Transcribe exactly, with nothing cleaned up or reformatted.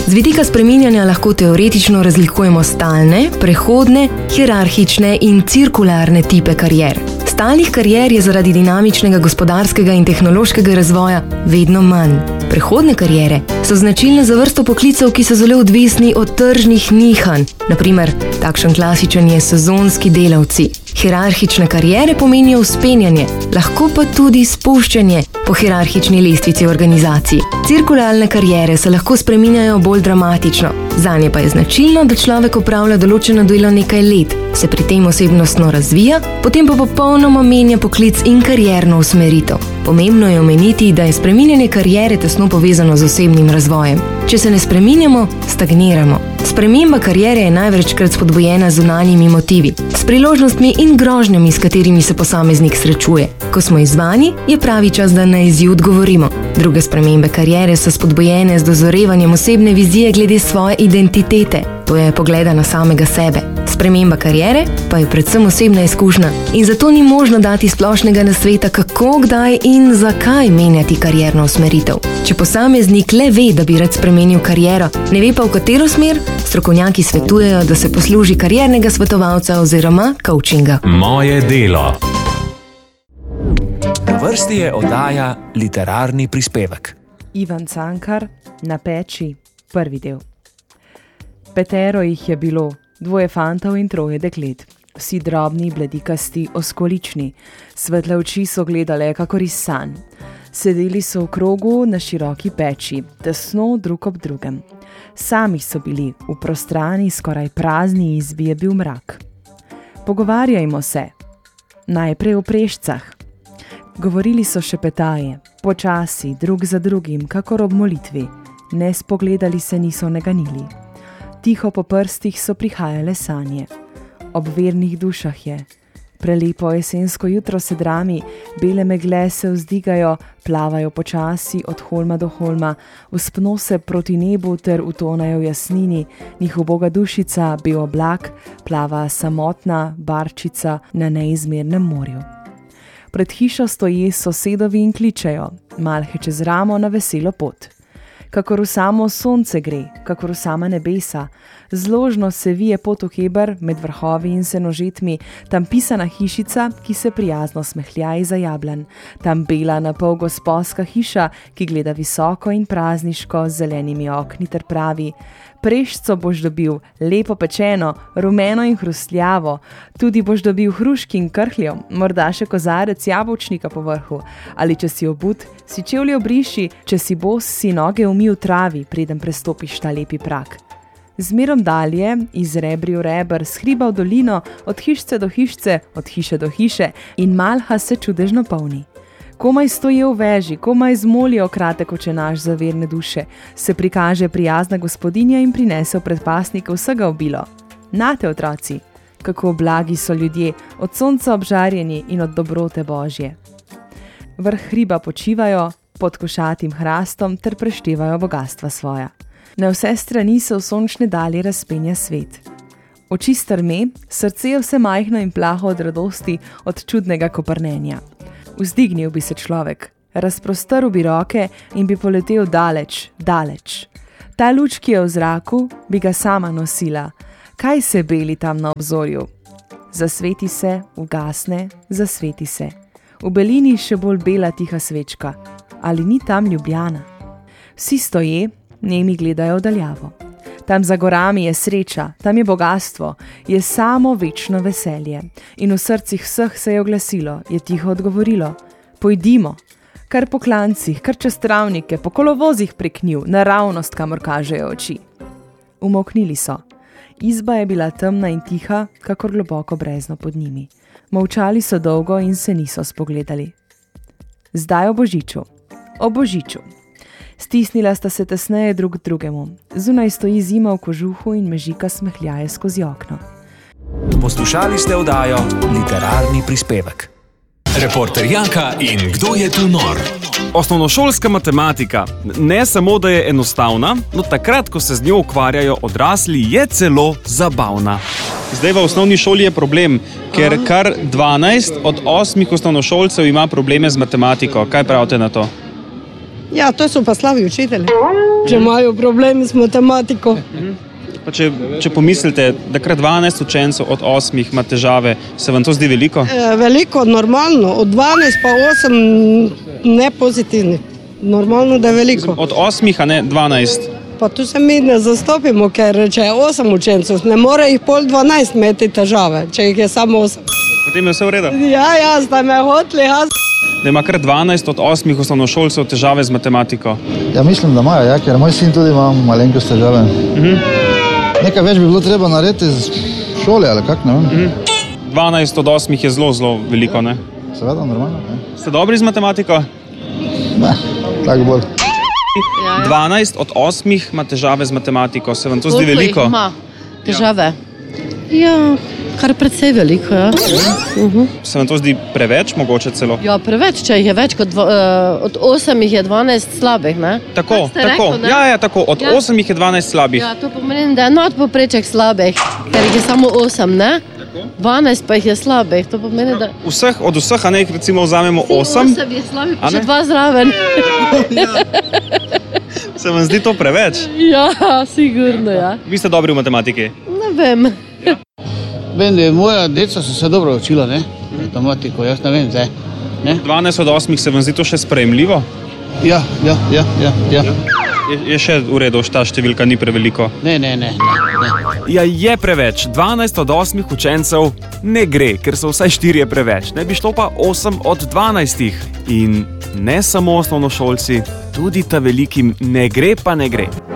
Z vidika spreminjanja lahko teoretično razlikujemo stalne, prehodne, hierarhične in cirkularne tipe karier. Stalnih karier je zaradi dinamičnega gospodarskega in tehnološkega razvoja vedno manj. Prehodne kariere so značilne za vrsto poklicev, ki so zelo odvisni od tržnih nihanj. Na primer, takšen klasičen je sezonski delavci. Hierarhične kariere pomenijo vzpenjanje, lahko pa tudi spuščanje po hierarhični lestvici organizacij. Cirkularne kariere se lahko spreminjajo bolj dramatično. Zanje pa je značilno, da človek opravlja določeno delo nekaj let, se pri tem osebnostno razvija, potem pa popolnoma menja poklic in karierno usmeritev. Pomembno je omeniti, da je spreminjanje kariere tesno povezano z osebnim razvojem. Če se ne spreminjamo, stagniramo. Sprememba kariere je največkrat spodbujena z zunanjimi motivi, s priložnostmi in grožnjami, s katerimi se posameznik srečuje. Ko smo izzvani, je pravi čas, da na izziv odgovorimo. Druge spremembe kariere so spodbujene z dozorevanjem osebne vizije glede svoje identitete, to je pogleda na samega sebe. Sprememba kariere pa je predvsem osebna izkušnja in zato ni možno dati splošnega nasveta, kako, kdaj in zakaj menjati karierno usmeritev. Če posameznik le ve, da bi rad spremenil kariero, ne ve pa v katero smer, strokovnjaki svetujejo, da se posluži kariernega svetovalca oziroma coachinga. Moje delo. Na vrsti je oddaja Literarni prispevek. Ivan Cankar, Na peči, prvi del. Petero jih je bilo, dvoje fantov in troje deklet. Vsi drobni, bledikasti, oskolični. Svetle oči so gledale kakor iz sanj. Sedeli so v krogu na široki peči, tesno drug ob drugem. Sami so bili, v prostrani, skoraj prazni izbi je bil mrak. Pogovarjajmo se. Najprej o prešcah. Govorili so šepetaje, počasi, drug za drugim, kakor ob molitvi. Ne spogledali se niso neganili. Tiho po prstih so prihajale sanje. Ob vernih dušah je. Prelepo jesensko jutro se drami, bele megle se vzdigajo, plavajo počasi od holma do holma, vzpno se proti nebu ter utonajo v jasnini, njih uboga dušica, bel oblak, plava samotna barčica na neizmernem morju. Pred hišo stoji sosedovi in kličejo, malhe čez ramo na veselo pot. Kakor v samo sonce gre, kakor v sama nebesa, zložno se vije pot v Heber med vrhovi in senožetmi, tam pisana hišica, ki se prijazno smehlja iza jablan, tam bela na pol gosposka hiša, ki gleda visoko in prazniško z zelenimi okni ter pravi: prešco boš dobil, lepo pečeno, rumeno in hrustljavo, tudi boš dobil hruški in krhljo, morda še kozarec jabolčnika po vrhu, ali če si obut, si čevlje obriši, če si bos, si noge umi v travi, preden prestopiš ta lepi prak. Zmerom dalje, iz rebri v reber, s hriba v dolino, od hišce do hišce, od hiše do hiše in malha se čudežno polni. Komaj stoje v veži, komaj zmolijo kratek očenaš za verne duše, se prikaže prijazna gospodinja in prinese v predpasnike vsega obilo. Nate, otroci, kako blagi so ljudje, od sonca obžarjeni in od dobrote Božje. Vrh hriba počivajo, pod košatim hrastom ter preštevajo bogastva svoja. Na vse strani se v sončne dalje razpenja svet. Oči strme, srce je vse majhno in plaho od radosti, od čudnega koprnenja. Vzdignil bi se človek, razprostrl bi roke in bi poletel daleč, daleč. Ta luč, ki je v zraku, bi ga sama nosila. Kaj se beli tam na obzorju? Zasveti se, ugasne, zasveti se. V belini še bolj bela tiha svečka. Ali ni tam Ljubljana? Vsi stoje, nemi gledajo v daljavo. Tam za gorami je sreča, tam je bogastvo, je samo večno veselje. In v srcih vseh se je oglasilo, je tiho odgovorilo: pojdimo, kar po klancih, kar čez travnike, po kolovozih prek njiv, naravnost, kamor kažejo oči. Umolknili so. Izba je bila temna in tiha, kakor globoko brezno pod njimi. Molčali so dolgo in se niso spogledali. Zdaj o Božiču. O Božiču. Stisnila sta se tesneje drug k drugemu. Zunaj stoji zima v kožuhu in mežika smehljaje skozi okno. Poslušali ste oddajo Literarni prispevek. Reporter Janka in Kdo je tu nor? Osnovnošolska matematika ne samo, da je enostavna, no takrat, ko se z njo ukvarjajo odrasli, je celo zabavna. Zdaj v osnovni šoli je problem, ker kar dvanajst od osmih osnovnošolcev ima probleme z matematiko. Kaj pravite na to? Ja, to su pa slabi učitelji. če imajo problemi s matematiko. Pa če, če pomislite, da kar dvanajst učencev od osmih ima težave, se vam to zdi veliko? E, veliko, normalno. Od dvanajst pa osem ne pozitivni. Normalno, da je veliko. Od osmih, a ne dvanajst. Pa tu se mi ne zastopimo, ker če je osem učencev, ne more jih pol dvanajst imeti težave, če jih je samo osem. Potem je vse v redu. Ja, ja, zdaj me hotli, ja. Da ima kar dvanajst od osmih osnovnošolcev težave z matematiko. Ja, mislim, da imajo, ja, ker moj sin tudi ima malenkost težave. Mhm. Nekaj več bi bilo treba narediti z šole, ali kak, ne vem. Mhm. dvanajst od osmih je zelo, zelo veliko, ne? Seveda, normalno. Ne? Ste dobri z matematiko? Ne, tako bolj. dvanajst od osmih ima težave z matematiko. Se vam to zdi veliko? Koliko jih ima težave? Ja, kar precej veliko, ja. Uh-huh. Se vam to zdi preveč, mogoče celo? Ja, preveč, če jih je več kot dva, uh, od osem jih je dvanajst slabih, ne? Tako, tako. Rekel, ne? Ja, ja, tako. Od Ja. osem jih je dvanajst slabih. Ja, to pomeni, da je nadpovpreček slabih, ker jih je samo osem, ne? dvanajst pa jih je slabih, to pomeni, da... Vseh, od vseh, a ne, recimo vzamemo osem. osem je slabih, A pa še ne? dva zraven. Se vam zdi to preveč? Ja, sigurno, ja. Vi ste dobri v matematiki. Ne vem. Vem, da je moja deca so se dobro učila, ne? Matematiko, jaz ne vem zdaj. Ne? dvanajst od osmih se vam zdi to še sprejemljivo? Ja, ja, ja, ja, ja. Je, je še v redu, ta številka ni preveliko. Ne, ne, ne, ne, ne. Ja, je preveč. dvanajst od osmih učencev ne gre, ker so vsaj štirje preveč. Ne bi šlo pa osem od dvanajstih. In ne samo osnovnošolci, tudi ta velikim ne gre pa ne gre.